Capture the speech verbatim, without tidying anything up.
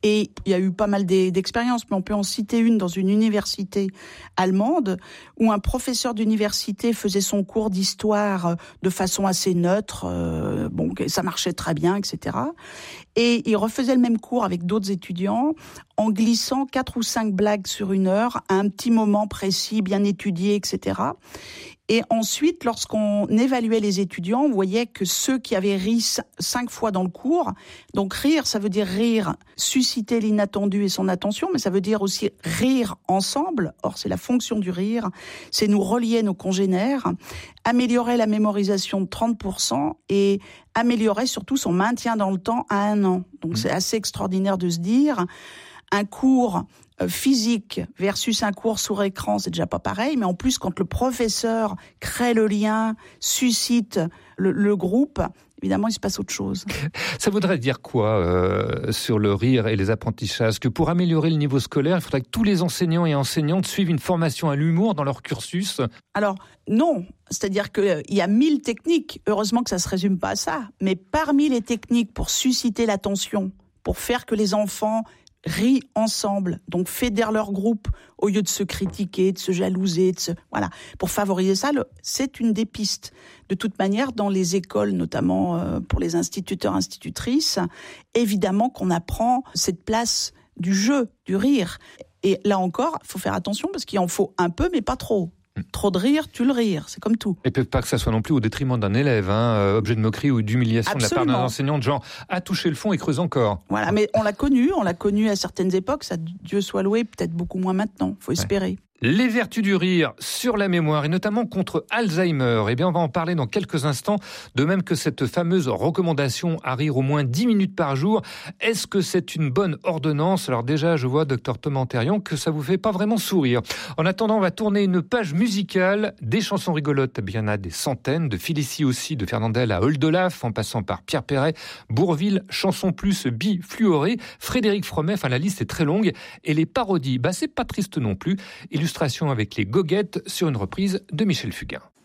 Et il y a eu pas mal d'expériences, mais on peut en citer une dans une université allemande où un professeur d'université faisait son cours d'histoire de façon assez neutre. Euh, bon, ça marchait très bien, et cetera. Et il refaisait le même cours avec d'autres étudiants en glissant quatre ou cinq blagues sur une heure à un petit moment précis, bien étudié, et cetera. Et ensuite, lorsqu'on évaluait les étudiants, on voyait que ceux qui avaient ri cinq fois dans le cours, donc rire, ça veut dire rire, susciter l'inattendu et son attention, mais ça veut dire aussi rire ensemble. Or, c'est la fonction du rire, c'est nous relier à nos congénères, améliorer la mémorisation de trente pour cent et améliorer surtout son maintien dans le temps à un an. Donc, mmh. c'est assez extraordinaire de se dire, un cours physique versus un cours sur écran, c'est déjà pas pareil, mais en plus, quand le professeur crée le lien, suscite le, le groupe, évidemment, il se passe autre chose. Ça voudrait dire quoi euh, sur le rire et les apprentissages? Que pour améliorer le niveau scolaire, il faudrait que tous les enseignants et enseignantes suivent une formation à l'humour dans leur cursus? Alors, non. C'est-à-dire qu'il y a mille techniques. Heureusement que ça se résume pas à ça. Mais parmi les techniques pour susciter l'attention, pour faire que les enfants rient ensemble, donc fédèrent leur groupe au lieu de se critiquer, de se jalouser, de se... voilà. Pour favoriser ça, le... c'est une des pistes. De toute manière, dans les écoles, notamment euh, pour les instituteurs, institutrices, évidemment qu'on apprend cette place du jeu, du rire. Et là encore, il faut faire attention parce qu'il en faut un peu, mais pas trop. Trop de rire, tu le rire, c'est comme tout. Et peut pas que ça soit non plus au détriment d'un élève, hein, euh, objet de moquerie ou d'humiliation Absolument. De la part d'un enseignant, de genre à toucher le fond et creuse encore. Voilà, mais on l'a connu, on l'a connu à certaines époques, ça, Dieu soit loué, peut-être beaucoup moins maintenant, faut espérer. Ouais. Les vertus du rire sur la mémoire et notamment contre Alzheimer. Eh bien, on va en parler dans quelques instants. De même que cette fameuse recommandation à rire au moins dix minutes par jour. Est-ce que c'est une bonne ordonnance? Alors déjà, je vois, docteur Thomas Antérion, que ça vous fait pas vraiment sourire. En attendant, on va tourner une page musicale. Des chansons rigolotes, eh bien, il y en a des centaines. De Félicie aussi, de Fernandel à Oldelaf, en passant par Pierre Perret, Bourvil, Chanson Plus, Bifluoré, Frédéric Fromet. Enfin, la liste est très longue. Et les parodies, bah, c'est pas triste non plus. Illustration avec les goguettes sur une reprise de Michel Fugain.